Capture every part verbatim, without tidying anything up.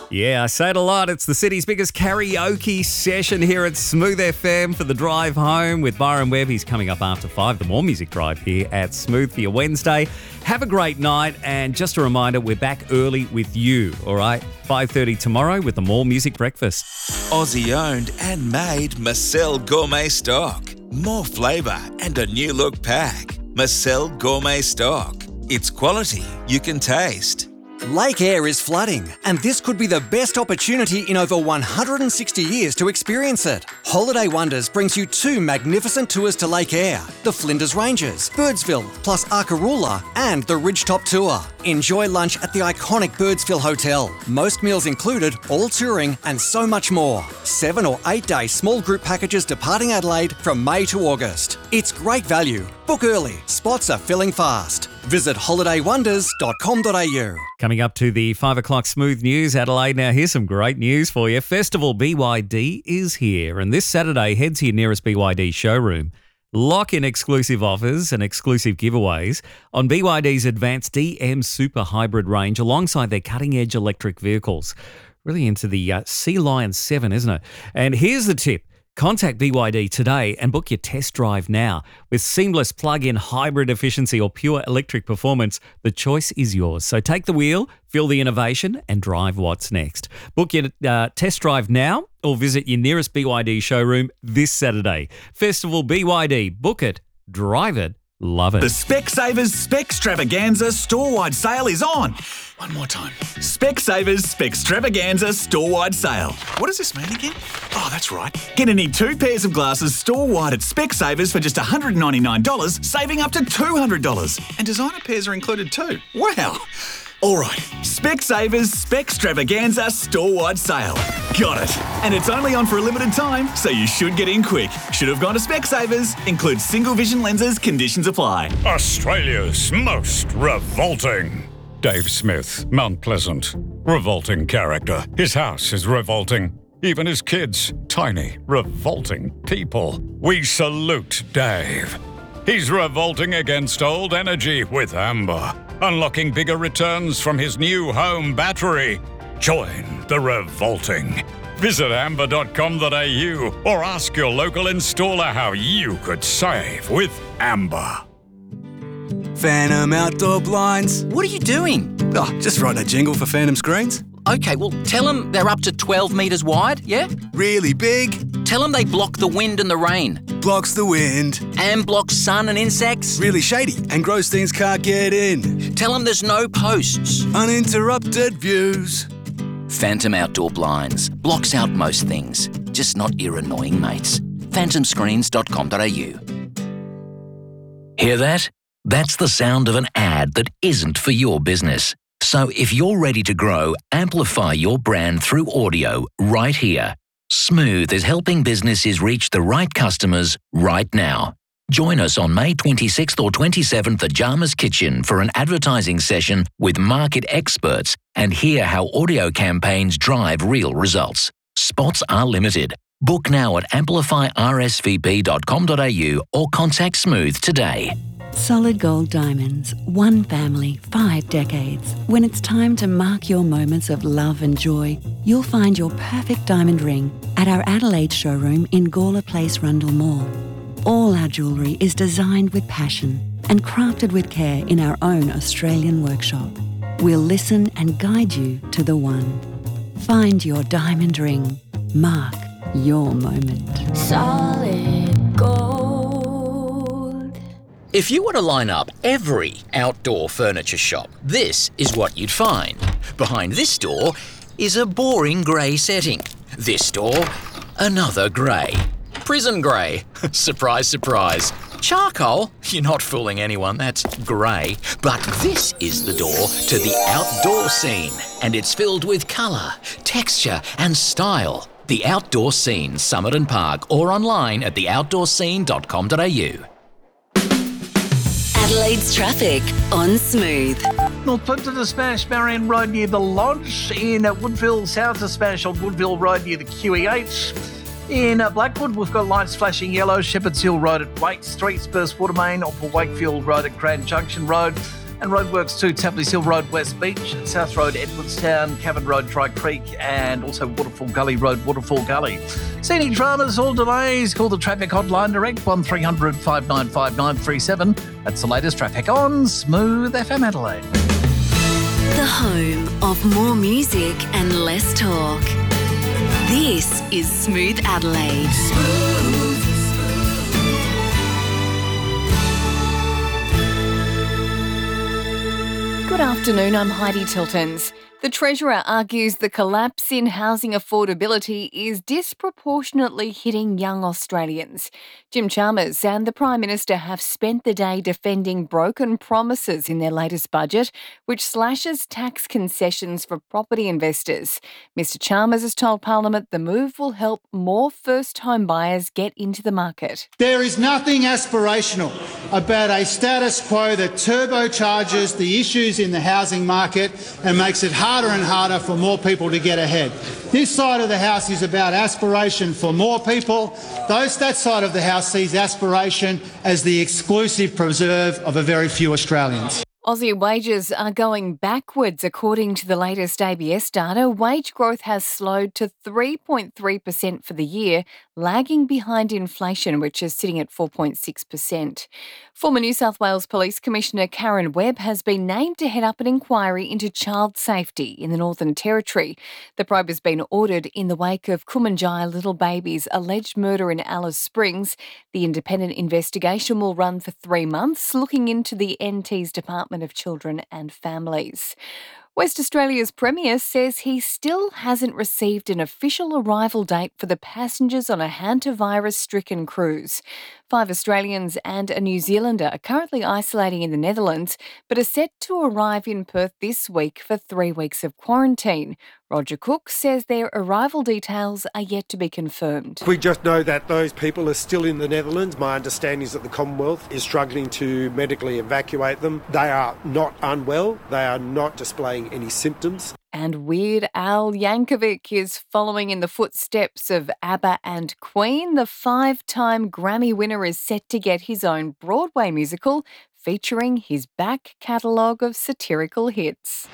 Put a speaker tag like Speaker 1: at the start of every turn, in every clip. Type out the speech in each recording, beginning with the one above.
Speaker 1: Yeah, I say it a lot. It's the city's biggest karaoke session here at Smooth F M for the drive home with Byron Webb. He's coming up after five. The More Music Drive here at Smooth for your Wednesday. Have a great night. And just a reminder, we're back early with you, all right? five thirty tomorrow with the More Music Breakfast.
Speaker 2: Aussie owned and made Marcel Gourmet Stock. More flavour and a new look pack. Marcel Gourmet Stock. It's quality you can taste.
Speaker 3: Lake Eyre is flooding, and this could be the best opportunity in over one hundred sixty years to experience it. Holiday Wonders brings you two magnificent tours to Lake Eyre, the Flinders Ranges, Birdsville, plus Arkaroola, and the Ridgetop Tour. Enjoy lunch at the iconic Birdsville Hotel. Most meals included, all touring, and so much more. Seven or eight day small group packages departing Adelaide from May to August. It's great value. Book early. Spots are filling fast. Visit holiday wonders dot com dot a u.
Speaker 1: Coming up to the five o'clock Smooth News, Adelaide. Now, here's some great news for you. Festival B Y D is here, and this Saturday, head to your nearest B Y D showroom. Lock in exclusive offers and exclusive giveaways on B Y D's advanced D M Super Hybrid range alongside their cutting-edge electric vehicles. Really into the uh, Sea Lion seven, isn't it? And here's the tip. Contact B Y D today and book your test drive now. With seamless plug-in hybrid efficiency or pure electric performance, the choice is yours. So take the wheel, feel the innovation, and drive what's next. Book your uh, test drive now or visit your nearest B Y D showroom this Saturday. Festival B Y D. Book it, drive it, love it.
Speaker 4: The Specsavers Specstravaganza store-wide sale is on. One more time. Specsavers Specstravaganza store-wide sale. What does this mean again? Oh, that's right. Get any two pairs of glasses store-wide at Specsavers for just one hundred ninety-nine dollars, saving up to two hundred dollars. And designer pairs are included too. Wow. All right, Specsavers Specstravaganza store-wide sale. Got it. And it's only on for a limited time, so you should get in quick. Should have gone to Specsavers. Includes single vision lenses. Conditions apply.
Speaker 5: Australia's most revolting. Dave Smith, Mount Pleasant. Revolting character. His house is revolting. Even his kids. Tiny, revolting people. We salute Dave. He's revolting against old energy with Amber. Unlocking bigger returns from his new home battery. Join the revolting. Visit amber dot com dot a u or ask your local installer how you could save with Amber.
Speaker 6: Phantom Outdoor Blinds.
Speaker 7: What are you doing?
Speaker 6: Oh, just writing a jingle for Phantom Screens.
Speaker 7: Okay, well, tell them they're up to twelve metres wide, yeah?
Speaker 6: Really big.
Speaker 7: Tell them they block the wind and the rain.
Speaker 6: Blocks the wind.
Speaker 7: And blocks sun and insects.
Speaker 6: Really shady and gross things can't get in.
Speaker 7: Tell them there's no posts.
Speaker 6: Uninterrupted views.
Speaker 7: Phantom Outdoor Blinds. Blocks out most things, just not your annoying mates. phantom screens dot com dot a u.
Speaker 8: Hear that? That's the sound of an ad that isn't for your business. So if you're ready to grow, amplify your brand through audio right here. Smooth is helping businesses reach the right customers right now. Join us on May twenty-sixth or twenty-seventh at Jama's Kitchen for an advertising session with market experts and hear how audio campaigns drive real results. Spots are limited. Book now at amplify r s v p dot com dot a u or contact Smooth today.
Speaker 9: Solid Gold Diamonds, one family, five decades. When it's time to mark your moments of love and joy, you'll find your perfect diamond ring at our Adelaide showroom in Gawler Place, Rundle Mall. All our jewellery is designed with passion and crafted with care in our own Australian workshop. We'll listen and guide you to the one. Find your diamond ring. Mark your moment.
Speaker 10: Solid Gold.
Speaker 7: If you were to line up every outdoor furniture shop, this is what you'd find. Behind this door is a boring grey setting. This door, another grey. Prison grey. Surprise, surprise. Charcoal? You're not fooling anyone, that's grey. But this is the door to the outdoor scene, and it's filled with colour, texture and style. The Outdoor Scene, Summit and Park, or online at the outdoor scene dot com dot a u.
Speaker 11: Adelaide's traffic on Smooth.
Speaker 12: North Clinton to Smash Marion Road near the Lodge. In Woodville, south to Smash on Woodville Road near the Q E H. In Blackwood, we've got lights flashing yellow. Shepherd's Hill Road at Wake Street, Spurs Watermain, or for Wakefield Road at Grand Junction Road. And roadworks to Tapley's Hill Road, West Beach, South Road, Edwardstown, Cabin Road, Dry Creek, and also Waterfall Gully Road, Waterfall Gully. Scenic dramas, all delays. Call the traffic hotline direct, one three hundred, five nine five, nine three seven. That's the latest traffic on Smooth F M Adelaide.
Speaker 11: The home of more music and less talk. This is Smooth Adelaide. Smooth.
Speaker 13: Good afternoon, I'm Heidi Tiltons. The Treasurer argues the collapse in housing affordability is disproportionately hitting young Australians. Jim Chalmers and the Prime Minister have spent the day defending broken promises in their latest budget, which slashes tax concessions for property investors. Mister Chalmers has told Parliament the move will help more first home buyers get into the market.
Speaker 14: There is nothing aspirational about a status quo that turbocharges the issues in the housing market and makes it harder and harder for more people to get ahead. This side of the House is about aspiration for more people. Those, that side of the House sees aspiration as the exclusive preserve of a very few Australians.
Speaker 13: Aussie wages are going backwards according to the latest A B S data. Wage growth has slowed to three point three percent for the year, lagging behind inflation, which is sitting at four point six percent. Former New South Wales Police Commissioner Karen Webb has been named to head up an inquiry into child safety in the Northern Territory. The probe has been ordered in the wake of Kumanjaya little baby's alleged murder in Alice Springs. The independent investigation will run for three months, looking into the N T's Department of Children and Families. West Australia's Premier says he still hasn't received an official arrival date for the passengers on a hantavirus-stricken cruise. Five Australians and a New Zealander are currently isolating in the Netherlands, but are set to arrive in Perth this week for three weeks of quarantine. Roger Cook says their arrival details are yet to be confirmed.
Speaker 15: We just know that those people are still in the Netherlands. My understanding is that the Commonwealth is struggling to medically evacuate them. They are not unwell. They are not displaying any symptoms.
Speaker 13: And Weird Al Yankovic is following in the footsteps of ABBA and Queen. The five-time Grammy winner is set to get his own Broadway musical featuring his back catalogue of satirical hits.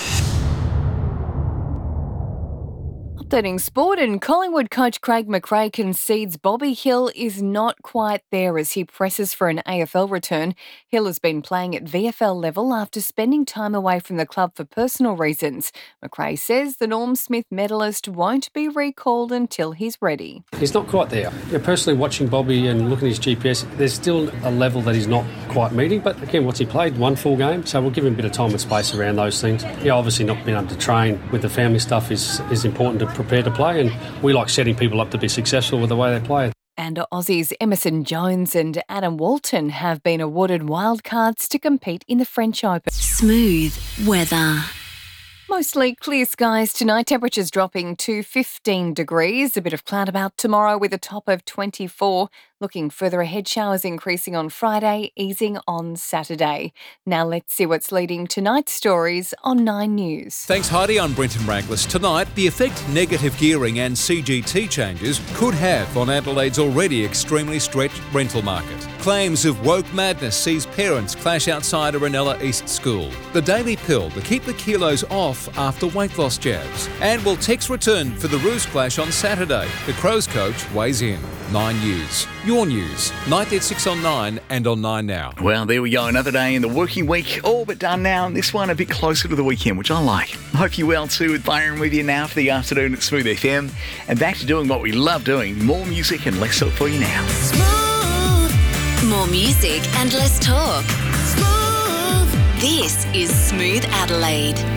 Speaker 13: Updating sport, and Collingwood coach Craig McRae concedes Bobby Hill is not quite there as he presses for an A F L return. Hill has been playing at V F L level after spending time away from the club for personal reasons. McRae says the Norm Smith medalist won't be recalled until he's ready.
Speaker 16: He's not quite there. Yeah, personally, watching Bobby and looking at his G P S, there's still a level that he's not quite meeting. But again, what's he played? One full game. So we'll give him a bit of time and space around those things. Yeah, obviously not being able to train with the family stuff is, is important to prepare to play, and we like setting people up to be successful with the way they play.
Speaker 13: And Aussies Emerson Jones and Adam Walton have been awarded wildcards to compete in the French Open.
Speaker 11: Smooth weather.
Speaker 13: Mostly clear skies tonight, temperatures dropping to fifteen degrees. A bit of cloud about tomorrow with a top of twenty-four. Looking further ahead, showers increasing on Friday, easing on Saturday. Now let's see what's leading tonight's stories on Nine News.
Speaker 17: Thanks, Heidi. I'm Brenton Raglis. Tonight, the effect negative gearing and C G T changes could have on Adelaide's already extremely stretched rental market. Claims of woke madness sees parents clash outside a Ranella East school. The daily pill to keep the kilos off after weight loss jabs. And will Tex return for the Roos clash on Saturday? The Crows coach weighs in. Nine News. Your news. Night at six on Nine and on Nine Now.
Speaker 4: Well, there we go. Another day in the working week. All but done now. And this one a bit closer to the weekend, which I like. I hope you're well too, with Byron with you now for the afternoon at Smooth F M. And back to doing what we love doing. More music and less talk for you now.
Speaker 11: Smooth. More music and less talk. Smooth. This is Smooth Adelaide.